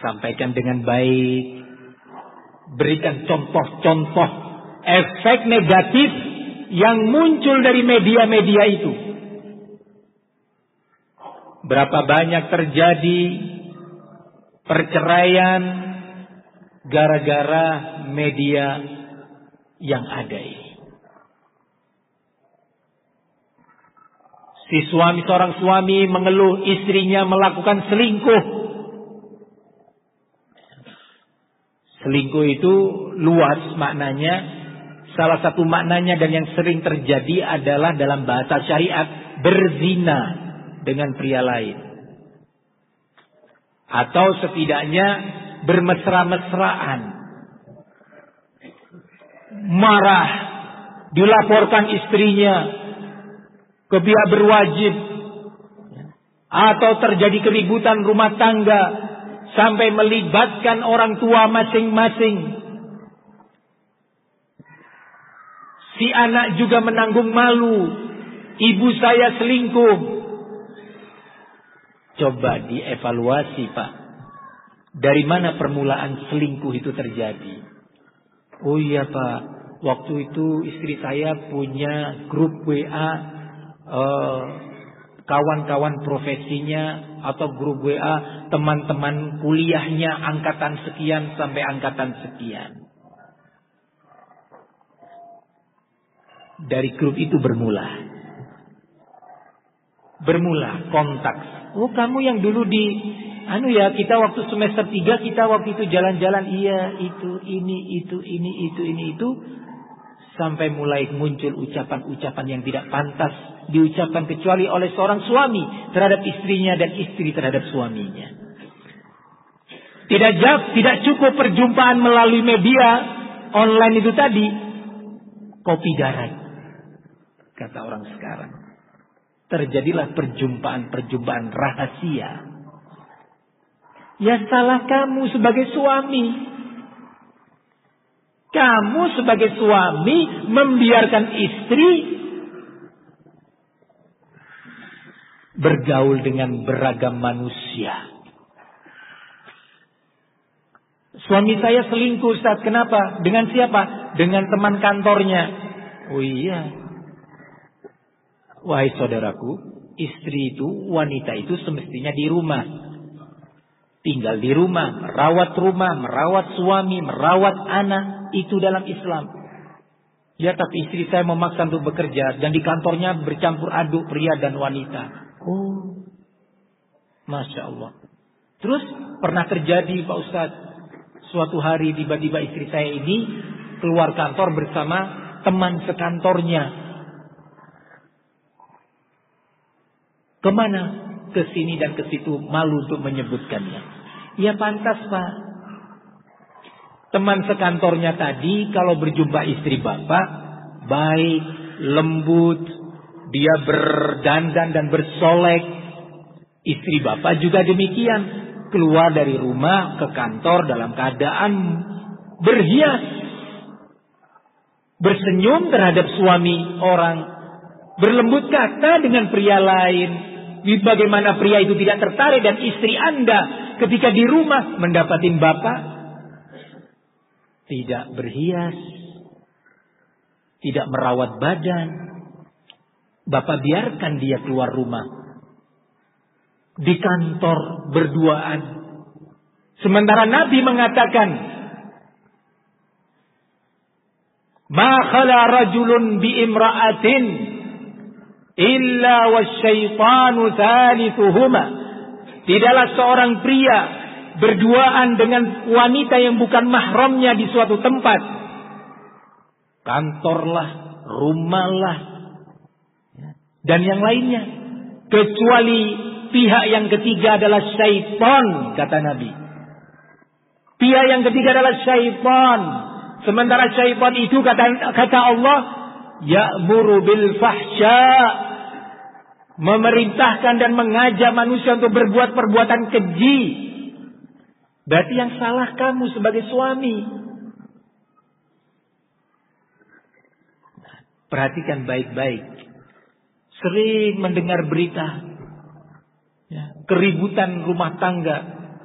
Sampaikan dengan baik. Berikan contoh-contoh efek negatif yang muncul dari media-media itu. Berapa banyak terjadi perceraian gara-gara media yang ada ini. Seorang suami mengeluh istrinya melakukan selingkuh. Selingkuh itu luas maknanya. Salah satu maknanya dan yang sering terjadi adalah dalam bahasa syariat berzina dengan pria lain. Atau setidaknya bermesra-mesraan. Marah, dilaporkan istrinya ke pihak berwajib, atau terjadi keributan rumah tangga sampai melibatkan orang tua masing-masing. Si anak juga menanggung malu, ibu saya selingkuh. Coba dievaluasi, Pak. Dari mana permulaan selingkuh itu terjadi? Oh iya, Pak, waktu itu istri saya punya grup WA kawan-kawan profesinya atau grup WA teman-teman kuliahnya angkatan sekian sampai angkatan sekian. Dari grup itu bermula kontak. Oh, kamu yang dulu di kita waktu semester 3 kita waktu itu jalan-jalan, iya ini itu sampai mulai muncul ucapan-ucapan yang tidak pantas diucapkan kecuali oleh seorang suami terhadap istrinya dan istri terhadap suaminya. Tidak cukup perjumpaan melalui media online itu tadi, kopi darat kata orang sekarang. Terjadilah perjumpaan rahasia. Ya salah kamu sebagai suami. Kamu sebagai suami membiarkan istri bergaul dengan beragam manusia. Suami saya selingkuh, Ustaz. Kenapa? Dengan siapa? Dengan teman kantornya. Oh iya. Wahai saudaraku, istri itu, wanita itu semestinya di rumah. Tinggal di rumah, merawat suami, merawat anak. Itu dalam Islam. Ya, tapi istri saya memaksa untuk bekerja dan di kantornya bercampur aduk pria dan wanita. Oh, Masya Allah. Terus pernah terjadi, Pak Ustadz, suatu hari tiba-tiba istri saya ini keluar kantor bersama teman sekantornya. Kemana? Ke sini dan ke situ, malu untuk menyebutkannya. Ya pantas, Pak. Teman sekantornya tadi kalau berjumpa istri bapak baik, lembut, dia berdandan dan bersolek. Istri bapak juga demikian, keluar dari rumah ke kantor dalam keadaan berhias, bersenyum terhadap suami orang, berlembut kata dengan pria lain. Bagaimana pria itu tidak tertarik dan istri Anda ketika di rumah mendapatin bapak tidak berhias, tidak merawat badan. Bapak biarkan dia keluar rumah. Di kantor berduaan. Sementara Nabi mengatakan, Ma khala rajulun bi imra'atin illa wasyaitanu thalithuhuma. Tidaklah seorang pria berduaan dengan wanita yang bukan mahramnya di suatu tempat. Kantorlah, rumahlah, dan yang lainnya. Kecuali pihak yang ketiga adalah syaitan, kata Nabi. Pihak yang ketiga adalah syaitan. Sementara syaitan itu kata Allah, ya'muru bil fahsya, memerintahkan dan mengajak manusia untuk berbuat perbuatan keji. Berarti yang salah kamu sebagai suami. Perhatikan baik-baik. Sering mendengar berita keributan rumah tangga